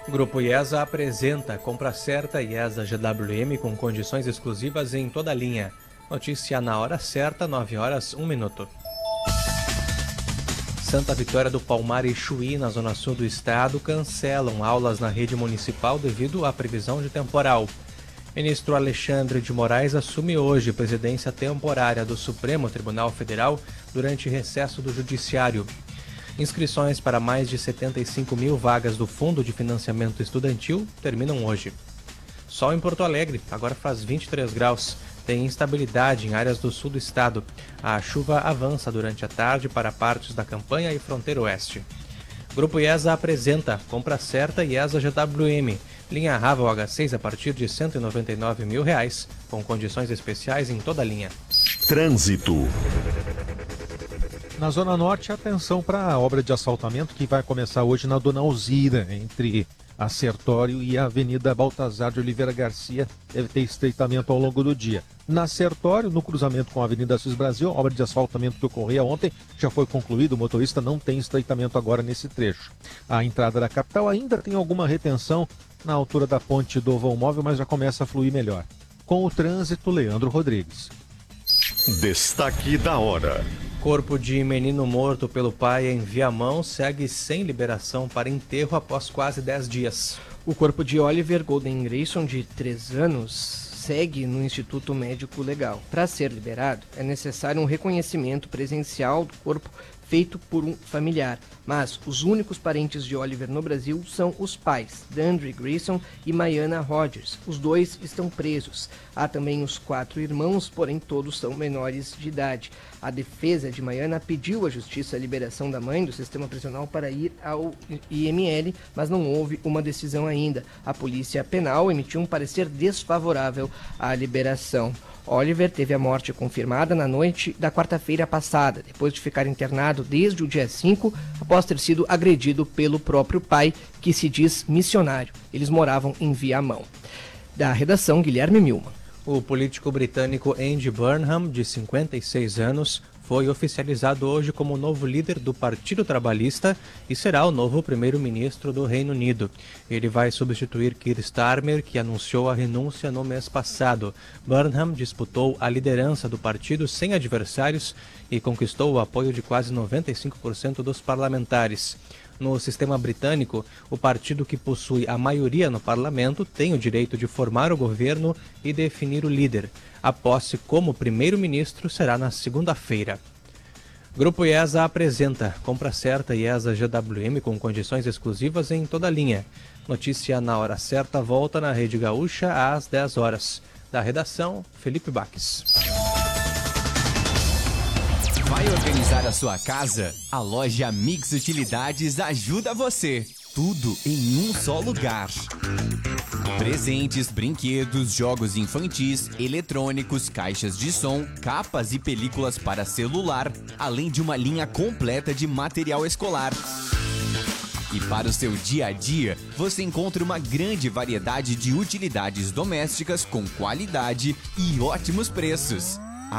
Grupo IESA apresenta compra certa IESA GWM com condições exclusivas em toda a linha. Notícia na hora certa, 9h01. Santa Vitória do Palmar e Chuí, na zona sul do estado, cancelam aulas na rede municipal devido à previsão de temporal. Ministro Alexandre de Moraes assume hoje presidência temporária do Supremo Tribunal Federal durante recesso do Judiciário. Inscrições para mais de 75 mil vagas do Fundo de Financiamento Estudantil terminam hoje. Sol em Porto Alegre, agora faz 23 graus. Tem instabilidade em áreas do sul do estado. A chuva avança durante a tarde para partes da campanha e fronteira oeste. Grupo IESA apresenta compra certa IESA GWM. Linha Ravel H6 a partir de R$ 199 mil, com condições especiais em toda a linha. Trânsito. Na Zona Norte, atenção para a obra de asfaltamento que vai começar hoje na Dona Alzira, entre a Sertório e a Avenida Baltazar de Oliveira Garcia. Deve ter estreitamento ao longo do dia. Na Sertório, no cruzamento com a Avenida Assis Brasil, a obra de asfaltamento que ocorria ontem já foi concluída. O motorista não tem estreitamento agora nesse trecho. A entrada da capital ainda tem alguma retenção na altura da ponte do Vão Móvel, mas já começa a fluir melhor. Com o trânsito, Leandro Rodrigues. Destaque da hora. Corpo de menino morto pelo pai em Viamão segue sem liberação para enterro após quase 10 dias. O corpo de Oliver Golden Grayson, de 3 anos, segue no Instituto Médico Legal. Para ser liberado, é necessário um reconhecimento presencial do corpo feito por um familiar, mas os únicos parentes de Oliver no Brasil são os pais, Dandre Grayson e Maiana Rogers. Os dois estão presos. Há também os 4 irmãos, porém todos são menores de idade. A defesa de Maiana pediu à justiça a liberação da mãe do sistema prisional para ir ao IML, mas não houve uma decisão ainda. A Polícia Penal emitiu um parecer desfavorável à liberação. Oliver teve a morte confirmada na noite da quarta-feira passada, depois de ficar internado desde o dia 5, após ter sido agredido pelo próprio pai, que se diz missionário. Eles moravam em Viamão. Da redação, Guilherme Milman. O político britânico Andy Burnham, de 56 anos, foi oficializado hoje como novo líder do Partido Trabalhista e será o novo primeiro-ministro do Reino Unido. Ele vai substituir Keir Starmer, que anunciou a renúncia no mês passado. Burnham disputou a liderança do partido sem adversários e conquistou o apoio de quase 95% dos parlamentares. No sistema britânico, o partido que possui a maioria no parlamento tem o direito de formar o governo e definir o líder. A posse como primeiro-ministro será na segunda-feira. Grupo IESA apresenta compra certa IESA GWM com condições exclusivas em toda a linha. Notícia na hora certa volta na Rede Gaúcha às 10 horas. Da redação, Felipe Baques. Vai organizar a sua casa? A loja Mix Utilidades ajuda você. Tudo em um só lugar. Presentes, brinquedos, jogos infantis, eletrônicos, caixas de som, capas e películas para celular, além de uma linha completa de material escolar. E para o seu dia a dia, você encontra uma grande variedade de utilidades domésticas com qualidade e ótimos preços.